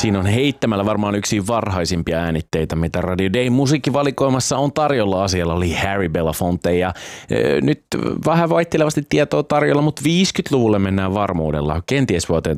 Siinä on heittämällä varmaan yksi varhaisimpia äänitteitä, mitä Radio Day musiikkivalikoimassa on tarjolla. Asialla oli Harry Belafonte ja nyt vähän vaihtelevasti tietoa tarjolla, mutta 50-luvulle mennään varmuudella. Kenties vuoteen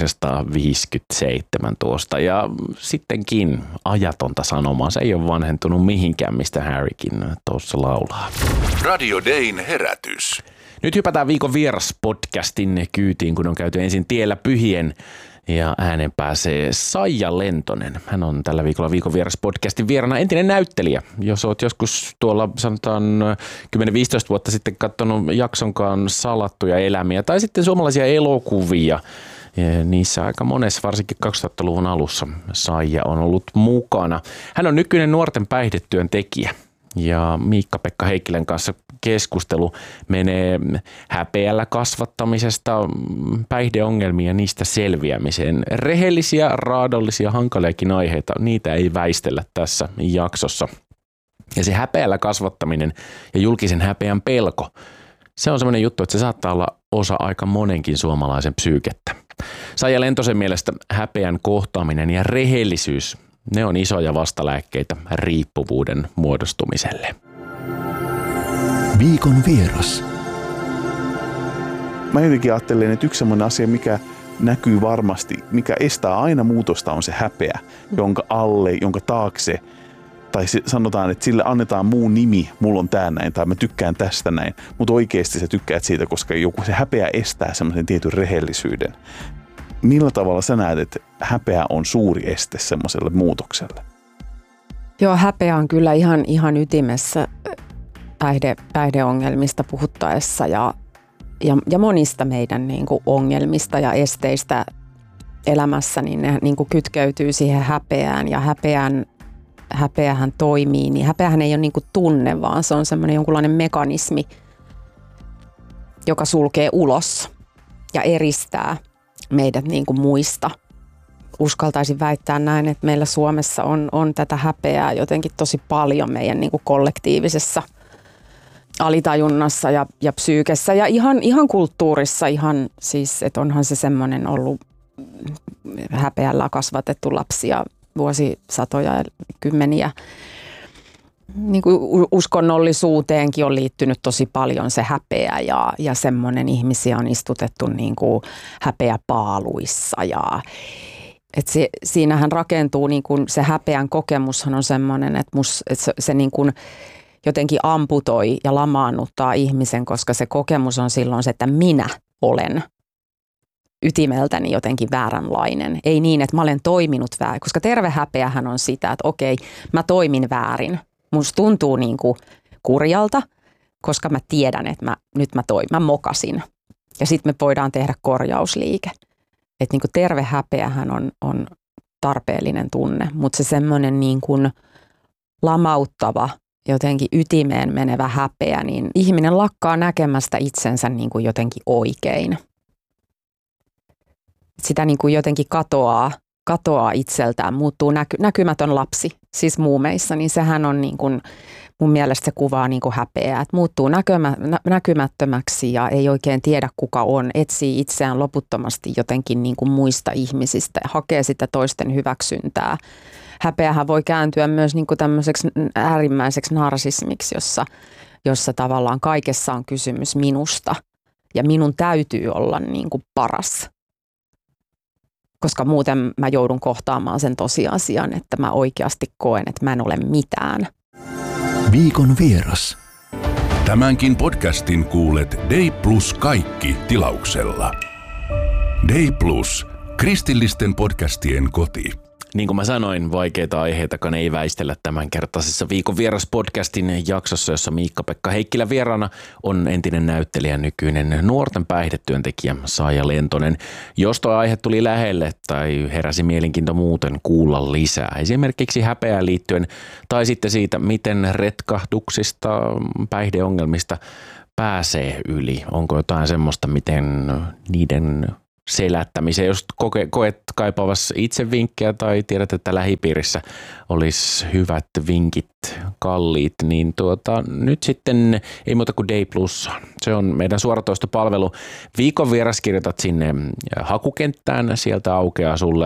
1957 tuosta ja sittenkin ajatonta sanomaa. Se ei ole vanhentunut mihinkään, mistä Harrykin tuossa laulaa. Radio Dayn herätys. Nyt hypätään viikon vieras-podcastin kyytiin, kun on käyty ensin Tiellä pyhien ja äänen pääsee Saija Lentonen. Hän on tällä viikolla viikon vieras-podcastin vieraana entinen näyttelijä. Jos olet joskus tuolla sanotaan 10-15 vuotta sitten katsonut jaksonkaan Salattuja elämiä tai sitten suomalaisia elokuvia, niissä aika monessa, varsinkin 2000-luvun alussa Saija on ollut mukana. Hän on nykyinen nuorten päihdetyön tekijä. Ja Miikka-Pekka Heikkilän kanssa keskustelu menee häpeällä kasvattamisesta päihdeongelmia ja niistä selviämiseen. Rehellisiä, raadollisia, hankaliakin aiheita, niitä ei väistellä tässä jaksossa. Ja se häpeällä kasvattaminen ja julkisen häpeän pelko, se on semmoinen juttu, että se saattaa olla osa aika monenkin suomalaisen psyykettä. Saija Lentosen mielestä häpeän kohtaaminen ja rehellisyys, ne on isoja vastalääkkeitä riippuvuuden muodostumiselle. Viikon vieras. Mä jotenkin ajattelen, että yksi sellainen asia, mikä näkyy varmasti, mikä estää aina muutosta, on se häpeä, jonka alle, jonka taakse, tai sanotaan, että sille annetaan muu nimi, mulla on tää näin, tai mä tykkään tästä näin, mutta oikeasti sä tykkäät siitä, koska joku se häpeä estää semmoisen tietyn rehellisyyden. Millä tavalla sä näet, että häpeä on suuri este semmoiselle muutokselle? Joo, häpeä on kyllä ihan ytimessä päihdeongelmista puhuttaessa ja monista meidän niin kuin ongelmista ja esteistä elämässä, niin ne niin kuin kytkeytyy siihen häpeään ja häpeähän toimii. Niin häpeähän ei ole niin kuin tunne, vaan se on semmoinen jonkunlainen mekanismi, joka sulkee ulos ja eristää meidät niin kuin muista. Uskaltaisin väittää näin, että meillä Suomessa on tätä häpeää jotenkin tosi paljon meidän niin kuin kollektiivisessa alitajunnassa ja psyykessä ja ihan kulttuurissa ihan siis, että onhan se semmoinen ollut häpeällä kasvatettu lapsia vuosisatoja ja kymmeniä. Niin kuin uskonnollisuuteenkin on liittynyt tosi paljon se häpeä ja semmoinen ihmisiä on istutettu niin kuin häpeäpaaluissa siinähän rakentuu niin kuin se häpeän kokemushan on semmoinen, että se niin kuin jotenkin amputoi ja lamaannuttaa ihmisen, koska se kokemus on silloin se, että minä olen ytimeltäni jotenkin vääränlainen. Ei niin, että mä olen toiminut väärin, koska terve häpeähän on sitä, että okei, mä toimin väärin. Musta tuntuu niin kuin kurjalta, koska mä tiedän, että mä mokasin. Ja sitten me voidaan tehdä korjausliike. Että niin kuin terve häpeähän on tarpeellinen tunne, mutta se semmoinen niin kuin lamauttava, jotenkin ytimeen menevä häpeä, niin ihminen lakkaa näkemästä itsensä niin kuin jotenkin oikein. Sitä niin kuin jotenkin katoaa itseltään, muuttuu näkymätön lapsi, siis muumeissa, niin sehän on niin kuin, mun mielestä se kuvaa niin kuin häpeää, että muuttuu näkymättömäksi ja ei oikein tiedä kuka on, etsii itseään loputtomasti jotenkin niin kuin muista ihmisistä ja hakee sitä toisten hyväksyntää. Häpeähän voi kääntyä myös niin kuin tämmöiseksi äärimmäiseksi narsismiksi, jossa tavallaan kaikessa on kysymys minusta ja minun täytyy olla niin kuin paras. Koska muuten mä joudun kohtaamaan sen tosiasian, että mä oikeasti koen, että mä en ole mitään. Viikon vieras. Tämänkin podcastin kuulet Day Plus kaikki -tilauksella. Day Plus, kristillisten podcastien koti. Niin kuin mä sanoin, vaikeita aiheitakaan ei väistellä tämänkertaisessa viikon vieras-podcastin jaksossa, jossa Miikka-Pekka Heikkilä vieraana on entinen näyttelijä, nykyinen nuorten päihdetyöntekijä Saija Lentonen. Jos tuo aihe tuli lähelle tai heräsi mielenkiinto muuten kuulla lisää, esimerkiksi häpeään liittyen tai sitten siitä, miten retkahduksista, päihdeongelmista pääsee yli. Onko jotain semmoista, miten niiden selättämiseen, jos koet kaipaavassa itse vinkkejä tai tiedät, että lähipiirissä olisi hyvät vinkit, kalliit, niin nyt sitten ei muuta kuin Day Plus. Se on meidän suoratoistopalvelu. Viikon vieras kirjoitat sinne hakukenttään, sieltä aukeaa sulle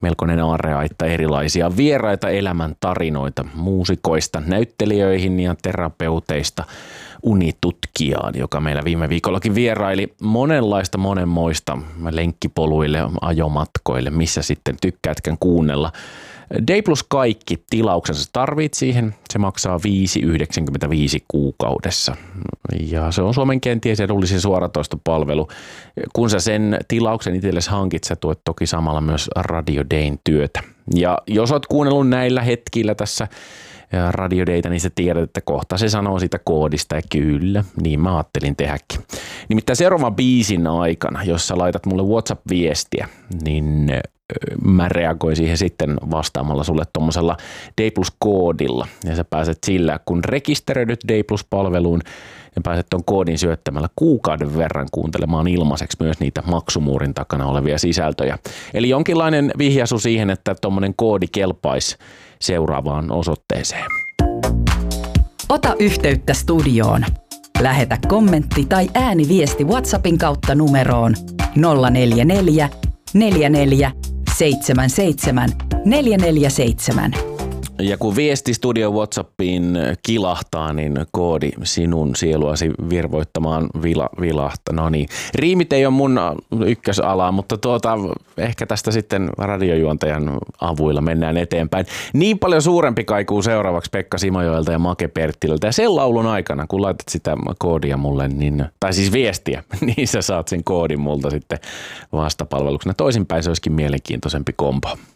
melkoinen aarreaitta erilaisia vieraita elämän tarinoita muusikoista, näyttelijöihin ja terapeuteista unitutkijaan, joka meillä viime viikollakin vieraili monenlaista monenmoista lenkkipoluille, ajomatkoille, missä sitten tykkäätkään kuunnella. Day Plus kaikki tilauksensa tarvit siihen. Se maksaa 5,95 kuukaudessa ja se on Suomen kenties edullisin suoratoistopalvelu. Kun sä sen tilauksen itsellesi hankit, sä tuet toki samalla myös Radio Dayn työtä. Ja jos oot kuunnellut näillä hetkillä tässä Radio Dayta, niin sä tiedät, että kohta se sanoo siitä koodista ja kyllä, niin mä ajattelin tehdäkin. Nimittäin seuraavan biisin aikana, jos sä laitat mulle WhatsApp-viestiä, niin mä reagoin siihen sitten vastaamalla sulle tuommoisella Day Plus-koodilla. Ja sä pääset sillä, kun rekisteröidyt Day Plus-palveluun ja pääset ton koodin syöttämällä kuukauden verran kuuntelemaan ilmaiseksi myös niitä maksumuurin takana olevia sisältöjä. Eli jonkinlainen vihjaisu siihen, että tommonen koodi kelpaisi seuraavaan osoitteeseen. Ota yhteyttä studioon. Lähetä kommentti tai ääniviesti WhatsAppin kautta numeroon 044 44 77 447. Ja kun viesti studio WhatsAppiin kilahtaa, niin koodi sinun sieluasi virvoittamaan vilahtaa. No niin, riimit ei ole mun ykkösalaa, mutta ehkä tästä sitten radiojuontajan avuilla mennään eteenpäin. Niin paljon suurempi kaikuu seuraavaksi Pekka Simojoelta ja Make Perttilältä. Ja sen laulun aikana, kun laitat sitä koodia mulle, niin, tai siis viestiä, niin sä saat sen koodin multa sitten vastapalveluksena. Toisinpäin se olisikin mielenkiintoisempi kompo.